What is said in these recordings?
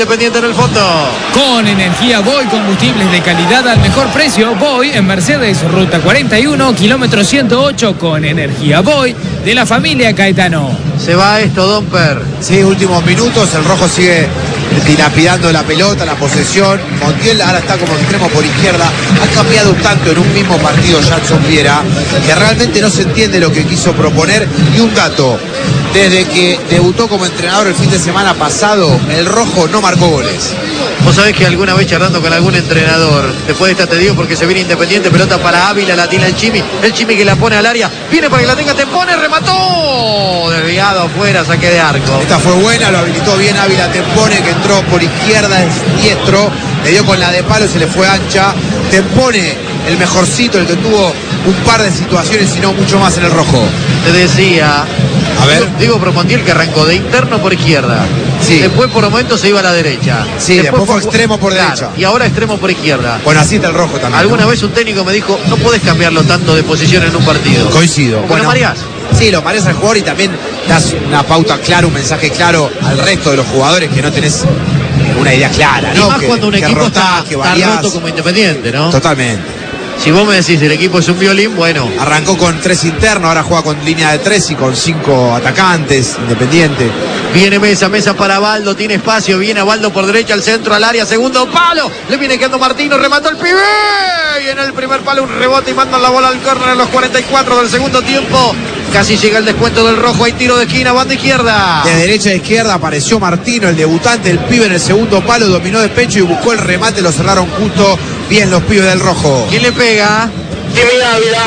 Independiente en el fondo. Con energía Voy, combustibles de calidad al mejor precio. Voy en Mercedes, ruta 41, kilómetro 108, con energía Voy de la familia Caetano. Se va esto, Domper. Sí, últimos minutos, el rojo sigue dilapidando la pelota, la posesión. Montiel ahora está como extremo por izquierda. Ha cambiado tanto en un mismo partido Jackson Viera que realmente no se entiende lo que quiso proponer. Y un dato, desde que debutó como entrenador el fin de semana pasado, el rojo no marcó goles. Vos sabés que alguna vez charlando con algún entrenador, después de esta te digo porque se viene Independiente, pelota para Ávila, la tiene el Chimi que la pone al área, viene para que la tenga, te pone, remató, desviado afuera, saque de arco. Esta fue buena, lo habilitó bien Ávila Tempone, que entró por izquierda, es diestro, le dio con la de palo, se le fue ancha. Tempone, el mejorcito, el que tuvo un par de situaciones y no mucho más en el rojo. Te decía, a ver, digo Promontiel, que arrancó de interno por izquierda. Sí. Después por momentos se iba a la derecha. Sí, después fue extremo por derecha. Y ahora extremo por izquierda. Bueno, así está el rojo también. Alguna ¿no? vez un técnico me dijo, no podés cambiarlo tanto de posición en un partido. Coincido. Bueno, mareás. Sí, lo mareás al jugador y también das una pauta clara, un mensaje claro al resto de los jugadores que no tenés una idea clara, ¿no? Y más cuando un equipo rotás, está roto como Independiente, ¿no? Totalmente. Si vos me decís el equipo es un violín, bueno. Arrancó con 3 internos, ahora juega con línea de 3 y con 5 atacantes, Independiente. Viene Mesa para Baldo, tiene espacio, viene Baldo por derecha, al centro, al área, segundo palo, le viene quedando Martino, remató el pibe, y en el primer palo un rebote y mandan la bola al córner en los 44 del segundo tiempo. Casi llega el descuento del rojo, hay tiro de esquina, banda izquierda. De derecha a izquierda apareció Martino, el debutante, el pibe en el segundo palo, dominó de pecho y buscó el remate, lo cerraron justo bien los pibes del rojo. ¿Quién le pega? Chimi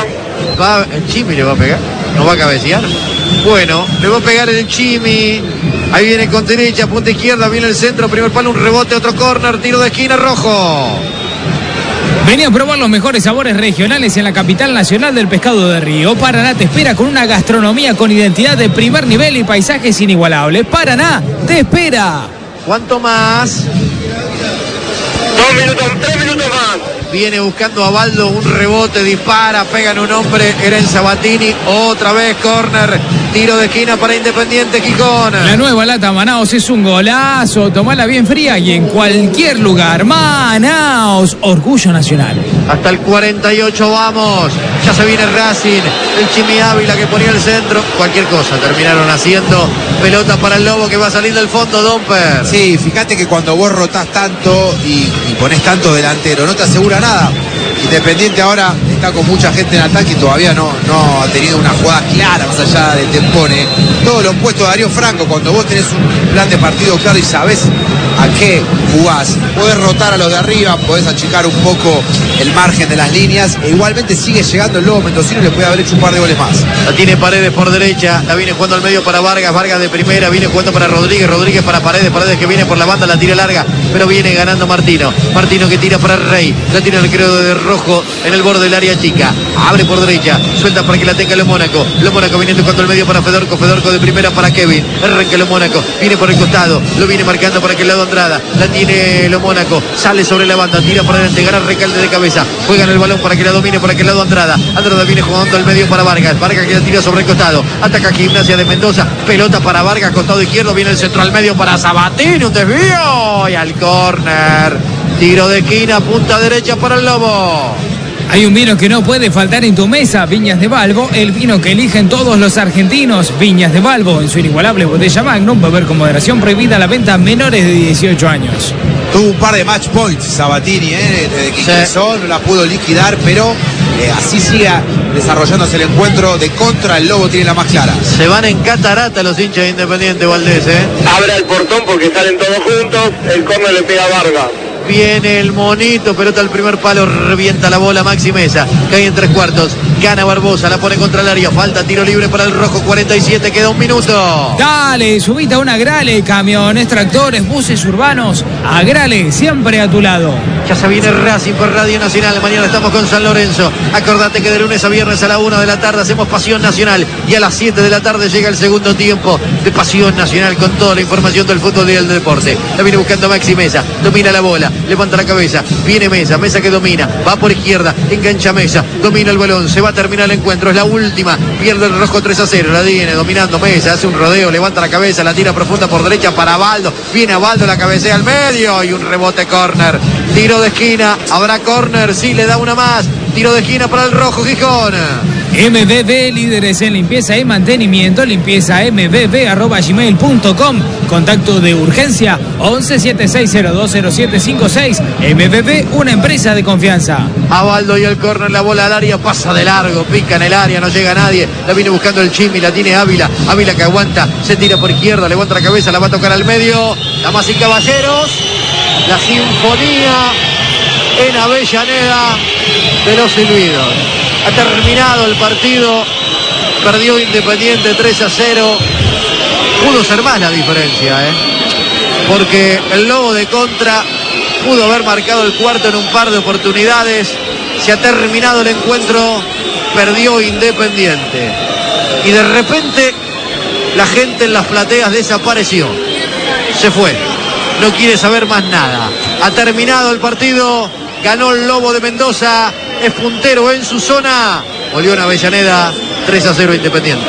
Ávila. ¿El Chimi le va a pegar? ¿No va a cabecear? Bueno, le va a pegar el Chimi. Ahí viene con derecha, punta izquierda, viene el centro, primer palo, un rebote, otro córner, tiro de esquina, rojo. Venía a probar los mejores sabores regionales en la capital nacional del pescado de río. Paraná te espera con una gastronomía con identidad de primer nivel y paisajes inigualables. Paraná te espera. ¿Cuánto más? 3 minutos más. Viene buscando a Baldo, un rebote, dispara, pegan un hombre, Eren Sabatini, otra vez córner, tiro de esquina para Independiente Gijón. La nueva lata Manaos es un golazo, tomala bien fría y en cualquier lugar. Manaos, orgullo nacional. Hasta el 48 vamos, ya se viene Racing, el Chimi Ávila que ponía el centro, cualquier cosa terminaron haciendo, pelota para el Lobo que va a salir del fondo, Domper. Sí, fíjate que cuando vos rotás tanto y ponés tanto delantero, no te asegura nada. Independiente ahora está con mucha gente en ataque y todavía no ha tenido una jugada clara más allá de Tempone. Todo lo opuesto a Darío Franco, cuando vos tenés un plan de partido claro y sabés a qué jugás, podés rotar a los de arriba, podés achicar un poco el margen de las líneas e igualmente sigue llegando el Lobo Mendocino y le puede haber hecho un par de goles más. La tiene Paredes por derecha, la viene jugando al medio para Vargas, Vargas de primera, viene jugando para Rodríguez, Rodríguez para Paredes, Paredes que viene por la banda, la tira larga, pero viene ganando Martino, Martino que tira para Rey, la tiene el creo de rojo en el borde del área chica, abre por derecha, suelta para que la tenga Lo Mónaco viene tocando el medio para Fedorco de primera para Kevin, arranca Lo Mónaco, viene por el costado, lo viene marcando para aquel lado Andrada, la tiene Lo Mónaco, sale sobre la banda, tira para adelante, gana Recalde de cabeza, juegan el balón para que la domine por aquel lado Andrada viene jugando al medio para Vargas que la tira sobre el costado, ataca Gimnasia de Mendoza, pelota para Vargas, costado izquierdo, viene el centro al medio para Sabatini, un desvío y al córner, tiro de esquina, punta derecha para el Lobo. Hay un vino que no puede faltar en tu mesa, Viñas de Balbo, el vino que eligen todos los argentinos. Viñas de Balbo, en su inigualable botella Magnum, beber con moderación, prohibida la venta a menores de 18 años. Tuvo un par de match points Sabatini, desde que ingresó, no la pudo liquidar, pero así sigue desarrollándose el encuentro de contra. El Lobo tiene la más clara. Se van en catarata los hinchas de Independiente, Valdés, Abre el portón porque salen todos juntos, el córner le pega a Vargas. Viene el monito, pelota al primer palo, revienta la bola Maxi Mesa, cae en 3/4, gana Barbosa, la pone contra el área, falta tiro libre para el rojo, 47, queda un minuto. Dale, subite a una Grale, camiones, tractores, buses urbanos, a Grale, siempre a tu lado. Ya se viene Racing por Radio Nacional, mañana estamos con San Lorenzo, acordate que de lunes a viernes a la 1 de la tarde hacemos Pasión Nacional y a las 7 de la tarde llega el segundo tiempo de Pasión Nacional con toda la información del fútbol y del deporte. La viene buscando Maxi Mesa, domina la bola, levanta la cabeza, viene Mesa, Mesa que domina, va por izquierda, engancha Mesa, domina el balón, se va a terminar el encuentro, es la última, pierde el rojo 3-0, la viene dominando Mesa, hace un rodeo, levanta la cabeza, la tira profunda por derecha para Baldo, viene a Baldo, la cabecea al medio y un rebote córner, tiro de esquina, habrá córner, sí, le da una más, tiro de esquina para el rojo Gijón. MBB, líderes en limpieza y mantenimiento, limpieza mbb@gmail.com, contacto de urgencia 1176020756. MBB, una empresa de confianza. Abaldo y el córner, la bola al área, pasa de largo, pica en el área, no llega nadie, la viene buscando el Chimi, la tiene Ávila, Ávila que aguanta, se tira por izquierda, levanta la cabeza, la va a tocar al medio, damas y caballeros, la sinfonía en Avellaneda de los silbidos. Ha terminado el partido, perdió Independiente 3-0, pudo ser más la diferencia, porque el Lobo de Contra pudo haber marcado el cuarto en un par de oportunidades, se ha terminado el encuentro, perdió Independiente y de repente la gente en las plateas desapareció, se fue, no quiere saber más nada, ha terminado el partido, ganó el Lobo de Mendoza, es puntero en su zona, volvió en Avellaneda, 3-0 Independiente.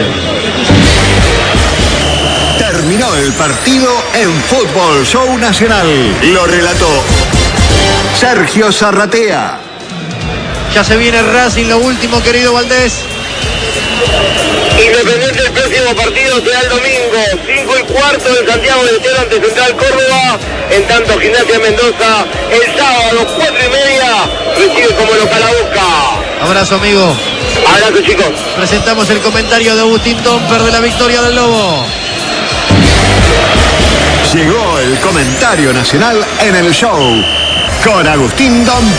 Terminó el partido en Fútbol Show Nacional. Lo relató Sergio Zarratea. Ya se viene Racing, lo último, querido Valdés. Independiente, el próximo partido será el domingo, 5:15 en Santiago del Estero ante Central Córdoba. En tanto, Gimnasia Mendoza, el sábado, 4:30, recibe como local a Boca. Abrazo, amigo. Abrazo, chicos. Presentamos el comentario de Agustín Tomper de la victoria del Lobo. Llegó el comentario nacional en el show con Agustín Domper.